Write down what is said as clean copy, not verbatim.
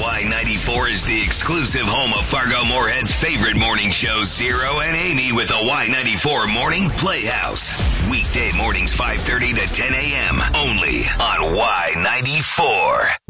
Y94 is the exclusive home of Fargo Moorhead's favorite morning show, Zero and Amy, with the Y94 Morning Playhouse. Weekday mornings 5:30 to 10 a.m. only on Y94.